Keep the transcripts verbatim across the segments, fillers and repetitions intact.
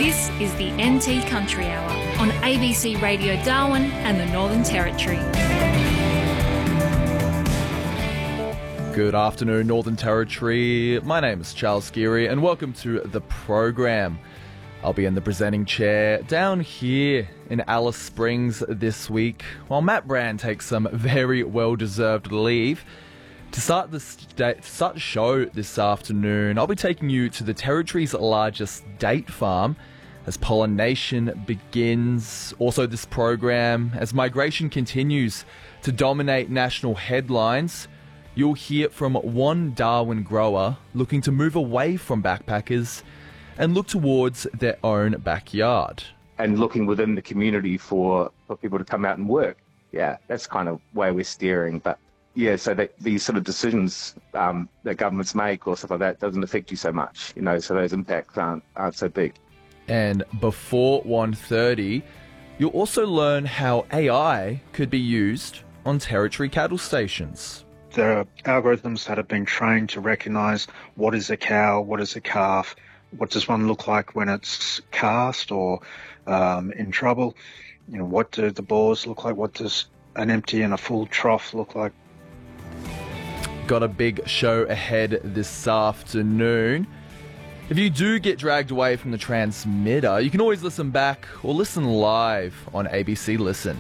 This is the N T Country Hour on A B C Radio Darwin and the Northern Territory. Good afternoon, Northern Territory. My name is Charles Geary and welcome to the program. I'll be in the presenting chair down here in Alice Springs this week, while Matt Brand takes some very well-deserved leave. To start the st- start the show this afternoon, I'll be taking you to the Territory's largest date farm as pollination begins. Also this program, as migration continues to dominate national headlines, you'll hear from one Darwin grower looking to move away from backpackers and look towards their own backyard. And looking within the community for, for people to come out and work. Yeah, that's kind of where we're steering. But yeah, so that these sort of decisions um, that governments make or stuff like that doesn't affect you so much, you know, so those impacts aren't, aren't so big. And before one thirty, you'll also learn how A I could be used on Territory cattle stations. There are algorithms that have been trained to recognise what is a cow, what is a calf, what does one look like when it's cast or um, in trouble, you know, what do the bores look like, what does an empty and a full trough look like. Got a big show ahead this afternoon. If you do get dragged away from the transmitter, you can always listen back or listen live on A B C Listen.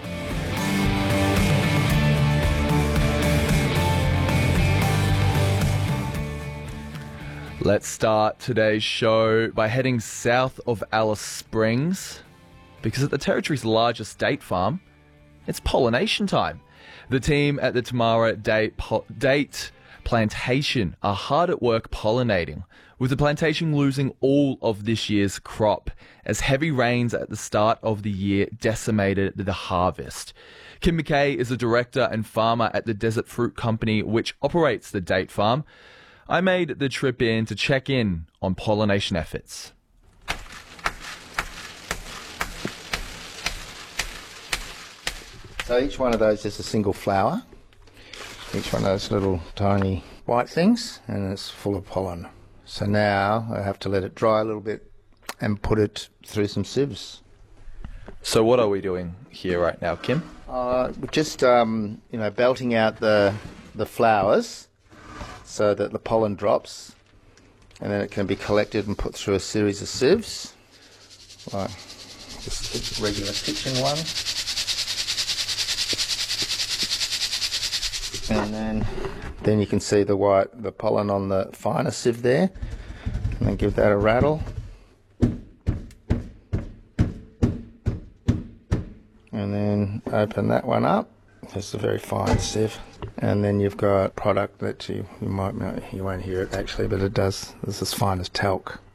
Let's start today's show by heading south of Alice Springs, because at the Territory's largest date farm, it's pollination time. The team at the Tamara Date, po- Date Plantation are hard at work pollinating, with the plantation losing all of this year's crop as heavy rains at the start of the year decimated the harvest. Kim McKay is a director and farmer at the Desert Fruit Company, which operates the date farm. I made the trip in to check in on pollination efforts. So each one of those is a single flower. Each one of those little tiny white things, and it's full of pollen. So now I have to let it dry a little bit and put it through some sieves. So what are we doing here right now, Kim? Uh, we're just um, you know, belting out the the flowers so that the pollen drops, and then it can be collected and put through a series of sieves, like just a regular kitchen one. And then, then you can see the white, the pollen on the finer sieve there, and then give that a rattle. And then open that one up. It's a very fine sieve. And then you've got product that you, you might not, you won't hear it actually, but it does. It's as fine as talc.